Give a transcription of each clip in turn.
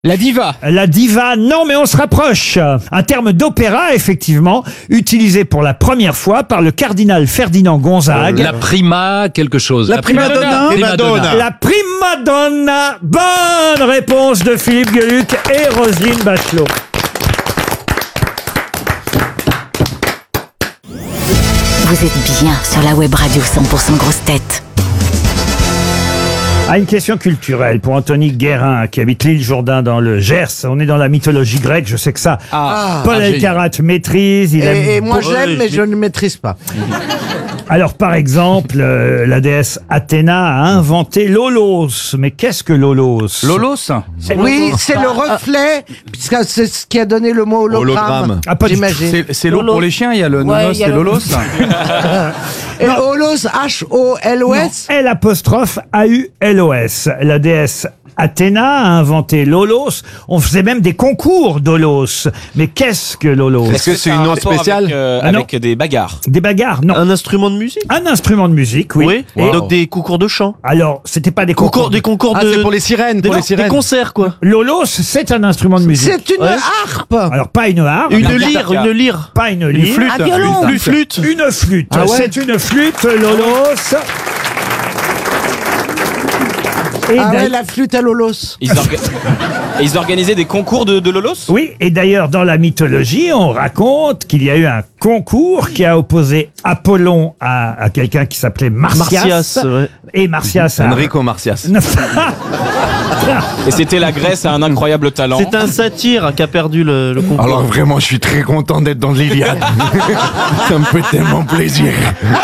La diva. La diva, non, mais on se rapproche. Un terme d'opéra, effectivement, utilisé pour la première fois par le cardinal Ferdinand Gonzague. La prima quelque chose. La prima donna. Prima donna. La prima donna. Bonne réponse de Philippe Gueluc et Roselyne Bachelot. Vous êtes bien sur la web radio 100% grosses têtes. Ah, une question culturelle pour Anthony Guérin qui habite l'île Jourdain dans le Gers. On est dans la mythologie grecque, je sais que ça, Paul Elkarat maîtrise. Et moi je l'aime, mais je ne maîtrise pas. Alors par exemple, la déesse Athéna a inventé l'holos. Mais qu'est-ce que l'holos? Lolos. Oui, c'est le reflet, puisque c'est ce qui a donné le mot hologramme. Ah, pas du tout. J'imagine. C'est l'eau pour les chiens, il y a le nonos et l'holos. Et holos, H-O-L-O-S. L' A-U-L-O-S. La déesse Athéna a inventé l'holos. On faisait même des concours d'holos. Mais qu'est-ce que l'holos? Est-ce que c'est une eau spéciale Avec des bagarres. Des bagarres? Non. Un instrument de musique? Un instrument de musique, oui. Et Donc des concours de chant? alors, c'était pas des concours. Des concours Ah, de... c'est pour les sirènes, des concerts, quoi. L'holos, c'est un instrument de musique. C'est une harpe. Alors, pas une harpe. Une lyre. Pas une lyre. Flûte. Un violon. Une flûte. Une flûte. Ah ouais. C'est une flûte, l'holos. Et Ah ouais, d'ailleurs- la flûte à l'holos. Ils organisaient des concours de Lolos. Oui, et d'ailleurs, dans la mythologie, on raconte qu'il y a eu un concours qui a opposé Apollon à quelqu'un qui s'appelait Marsyas. Marsyas, ouais. Et Marsyas a... Enrico Marcias. Et c'était la Grèce à un incroyable talent. C'est un satyre qui a perdu le concours. Alors vraiment, je suis très content d'être dans l'Iliade. Ça me fait tellement plaisir.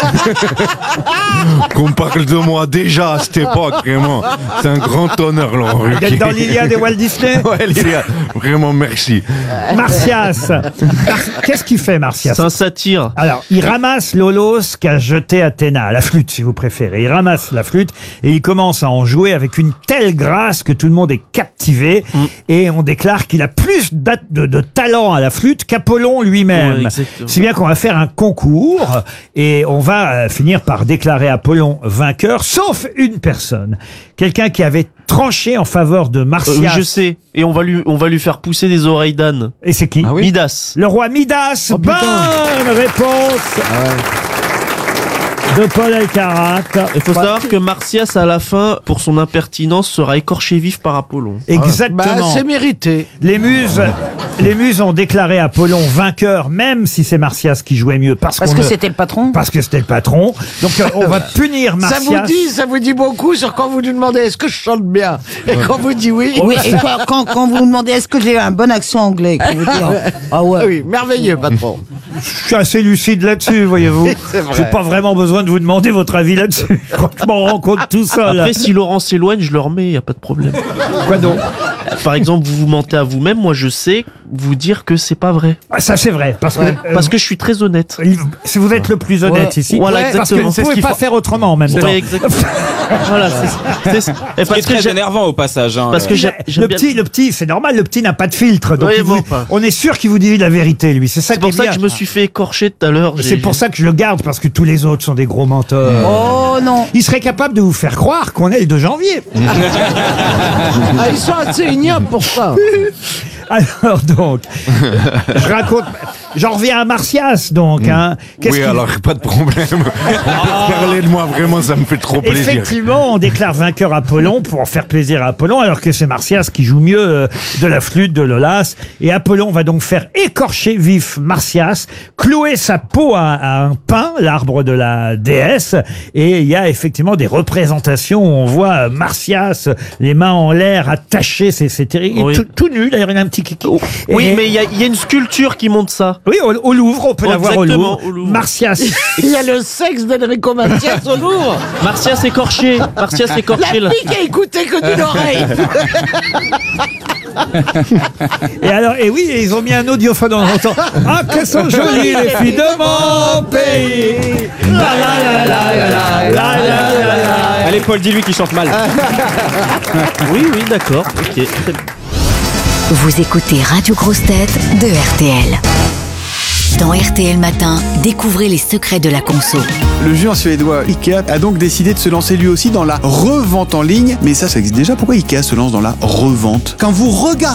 Qu'on parle de moi déjà à cette époque, vraiment. C'est un grand honneur, Laurent Ruquier. D'être dans l'Iliade et Walt Disney. Ouais, l'Iliade. Vraiment, merci. Marsyas. Qu'est-ce qu'il fait, Marsyas? C'est un satyre. Alors, il ramasse l'holos qu'a jeté Athéna, la flûte si vous préférez. Il ramasse la flûte et il commence à en jouer avec une telle grâce que tout le monde est captivé. Et on déclare qu'il a plus de talent à la flûte qu'Apollon lui-même. Ouais, exactement. Si bien qu'on va faire un concours et on va finir par déclarer Apollon vainqueur, sauf une personne. Quelqu'un qui avait tranché en faveur de Marsyas. Oui, je sais. Et on va lui faire pousser des oreilles d'âne. Et c'est qui? Midas. Le roi Midas. Oh, putain. Bonne réponse de Paul Elkarat. Il faut savoir que Marsyas, à la fin, pour son impertinence, sera écorché vif par Apollon. Exactement. Bah, c'est mérité. Les muses ont déclaré Apollon vainqueur, même si c'est Marsyas qui jouait mieux. Parce que c'était le patron. Parce que c'était le patron. Donc on va punir Marsyas. Ça vous dit beaucoup sur quand vous lui demandez est-ce que je chante bien. Et quand vous dites oui. Oui, et quand vous me demandez est-ce que j'ai un bon accent anglais, quand vous dites, ah ouais. Oui, merveilleux, patron. Je suis assez lucide là-dessus, voyez-vous. C'est vrai. J'ai pas vraiment besoin de vous demander votre avis là-dessus. Je m'en rends compte tout seul. Après, si Laurent s'éloigne, je le remets, y a pas de problème. Quoi donc? Par exemple, vous vous mentez à vous-même, moi je sais vous dire que c'est pas vrai. Ah, ça c'est vrai. Parce Parce que je suis très honnête. si vous êtes le plus honnête ici. Voilà, parce que exactement. vous pouvez pas faire autrement en même temps. Ouais, exactement. Voilà, c'est Ce qui est très énervant au passage. Hein, parce que j'aime Le bien- petit, c'est normal, le petit n'a pas de filtre. Donc Oui, il vous- bon, on est sûr qu'il vous dit la vérité, lui. C'est ça C'est qui est pour ça bien. que je me suis fait écorcher tout à l'heure. C'est pour ça que je le garde, parce que tous les autres sont des gros menteurs. Oh non. Il serait capable de vous faire croire qu'on est le 2 janvier. Ah, ils sont assez ignobles pour ça. Alors donc, je raconte... J'en reviens à Marsyas, donc. Hein. Qu'est-ce Oui, qu'il- alors pas de problème. On peut parler de moi, vraiment, ça me fait trop plaisir. Effectivement, on déclare vainqueur Apollon pour faire plaisir à Apollon, alors que c'est Marsyas qui joue mieux de la flûte, de l'olas. Et Apollon va donc faire écorcher vif Marsyas, clouer sa peau à un pin, l'arbre de la déesse. Et il y a effectivement des représentations où on voit Marsyas, les mains en l'air, attaché, c'est terrible. Oui. Tout nu, d'ailleurs, il a un petit kiki. Oui, Et- mais il y a une sculpture qui montre ça. Oui, au Louvre, on peut la voir au Exactement, Louvre. au Louvre. Marsyas. Il y a le sexe d'Enrico Marcias au Louvre. Marsyas écorché. Marsyas écorché, là. La fille qui a écouté que d'une oreille. Et alors, et oui, ils ont mis un audiophone en entend. Ah, qu'elles sont jolies les filles de mon pays. La la la la la la la la la. Allez, Paul, dis-lui qu'il chante mal. Oui, d'accord. Ok, très bien. Vous écoutez Radio Grosses Têtes de RTL. Dans RTL Matin, découvrez les secrets de la conso. Le géant suédois Ikea a donc décidé de se lancer lui aussi dans la revente en ligne. Mais ça existe déjà. Pourquoi Ikea se lance dans la revente? Quand vous regardez